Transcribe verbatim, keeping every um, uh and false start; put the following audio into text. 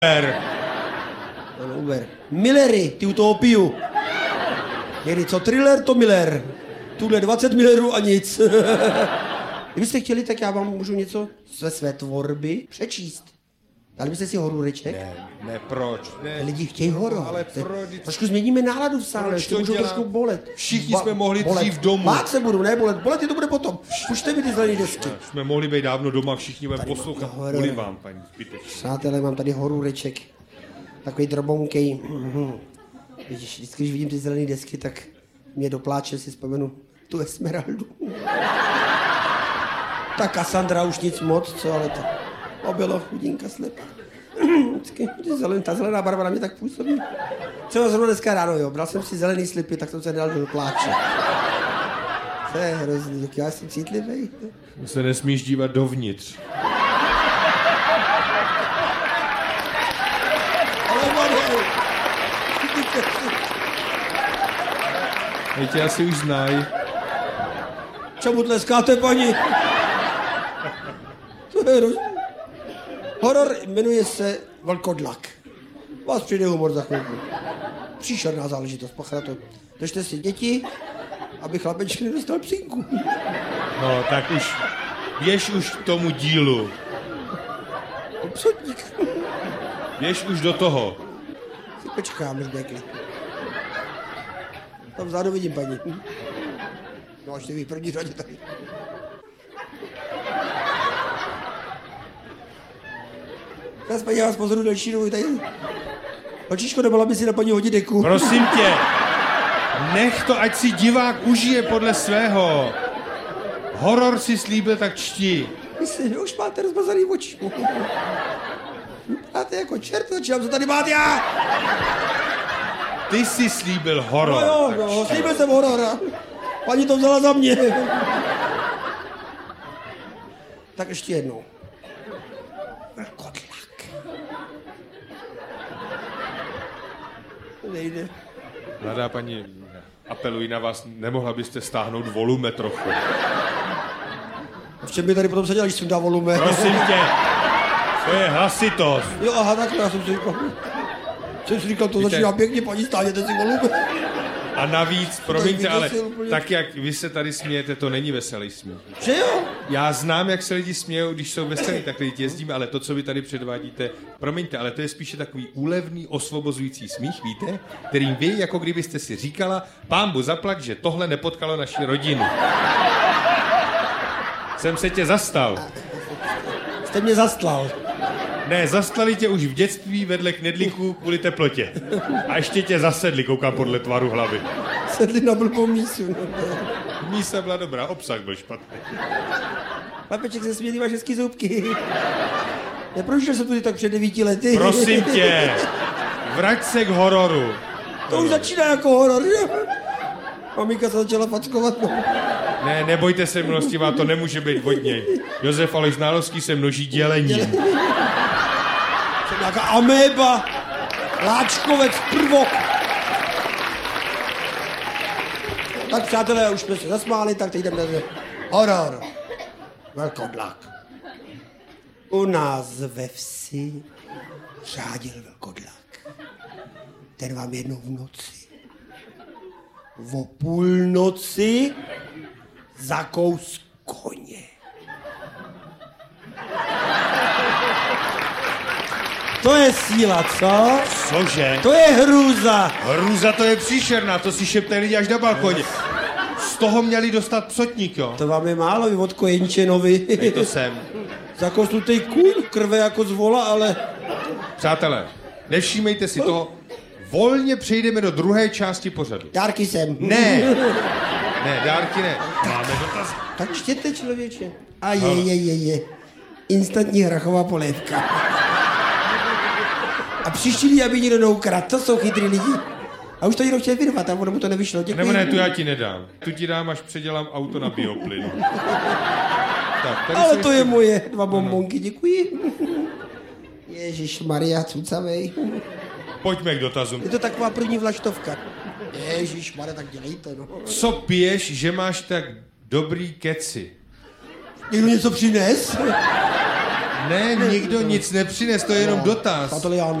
Ano, Uber. Millery, ty u toho piju. Někdy co thriller, to Miller. Tuhle dvacet millerů a nic. Kdybyste chtěli, tak já vám můžu něco ze své tvorby přečíst. Dali byste si horůreček? Ne, ne, proč? Ne. Lidi chtějí horor. Ale proč? Trošku změníme náladu v sále, Proč ještě to můžou dělá? trošku bolet. Všichni Ba- jsme mohli bolet. dřív domů. Bát se budu, ne bolet. Bolet je to bude potom. Pušte mi ty zelený desky. Jsme mohli být dávno doma, všichni budeme Tady poslouchat mám horor. kvůli vám, paní, zbytečně. Přátelé, mám tady horůreček. Takový drobonkej. Mhm. Vidíš, vždycky, když vidím ty zelený desky, tak mě dopláče, si vzpomenu tu Esmeraldu. Ta Cassandra už nic moc, co, ale to obylo chudinka slepá. Vždycky, ty zelen, ta zelená barva na mě tak působí. Třeba zrovna dneska ráno, jo, bral jsem si zelený slipy, tak jsem se nedal do pláče. To je hrozný, tak já jsem citlivý. Se nesmíš dívat dovnitř. Ale Mario, Teď tě asi už znají. čemu tleskáte, paní? To je hrozný. Horor jmenuje se Vlkodlak. Vás přijde humor za chvilku. Příšerná záležitost, pacha na to. Držte si děti, aby chlapeček nedostal psínku. No, tak už, běž už k tomu dílu. Obsodník. Běž už do toho. Si počkám, než bude klid. Tam vzadu vidím, paní. No, až vy první řadě tady. Teraz, paní, já vás pozoru delší dobu tady. Očičko, nemohla by si na paní hodit deku. Prosím tě, nech to, ať si divák užije podle svého. Horor si slíbil, tak čti. Myslím, že už máte rozmazaný oči. Máte jako čert, začínám, co tady máte já? Ty jsi slíbil horor. No jo, tak no, čti. slíbil jsem horora. Paní to vzala za mě. Tak ještě jednou. Vlkodlak. Nejde. Mladá paní, apeluji na vás, nemohla byste stáhnout volume trochu. A v čem by tady potom seděl, když jsem dal volume? Prosím tě, to je hlasitost. Jo, aha, tak já jsem si říkal. Jsem si říkal, to Víte- začíná pěkně, paní, stáhněte si volume. A navíc, promiňte, ale vyděsil úplně. tak, jak vy se tady smějete, to není veselý smích. Že jo? Já znám, jak se lidi smějou, když jsou veselí, tak lidi jezdíme, ale to, co vy tady předvádíte, promiňte, ale to je spíše takový úlevný, osvobozující smích, víte? Kterým vy, jako kdybyste si říkala, pánbu zaplať, že tohle nepotkalo naši rodinu. Jsem se tě zastal. Jste mě zastlal. Ne, zastlali tě už v dětství vedle knedlíků kvůli teplotě. A ještě tě zasedli, koukám podle tvaru hlavy. Sedli na blbou mísu. No. Mísa byla dobrá, obsah byl špatný. Papeček se smělý, máš hezký zubky. Neprošel jsem tudy tak před devíti lety. Prosím tě, vrať se k hororu. To už začíná jako horor, že? Maminka se začala fackovat, no. Ne, nebojte se milostivá, to nemůže být od něj. Josef Aleš Nálovský se množí dělením. Jsem nějaká améba, láčkovec, prvok. Tak přátelé, už jsme se zasmáli, tak teď jdeme na horor. Vlkodlak. U nás ve vsi řádil vlkodlak. Ten vám jednou v noci, o půlnoci, zakous koně. To je síla, co? Cože? To je hrůza. Hruza to je příšerná, to si šeptají lidi až na balkoně. Z toho měli dostat psotník, jo? To vám je málo, vy od kojenčenovi. Dej to sem. Zakousnutej kůň, krve jako z vola, ale... Přátelé, nevšímejte si toho. Volně přejdeme do druhé části pořadu. Dárky sem. Ne, ne, dárky ne. Máme dotaz. Tak čtěte, člověče. A je, je, je, je. Instantní hrachová polévka. A příští, aby nikdo neukradl, to jsou chytrý lidi. A už to někdo chtěl vyrvat, a ono mu to nevyšlo. Děkuji. Nebo ne, tu já ti nedám. Tu ti dám, až předělám auto na bioplyn. Tak, tady Ale jsou to ještě- je moje. Dva bombonky, děkuji. Ježišmarja, cucavej. Pojďme k dotazům. Je to taková první vlaštovka. Ježišmarja, tak dělejte, no. Co piješ, že máš tak dobrý keci? Někdo něco přines? Ne, nikdo nic nepřines, to je jenom dotaz. Přátelé, já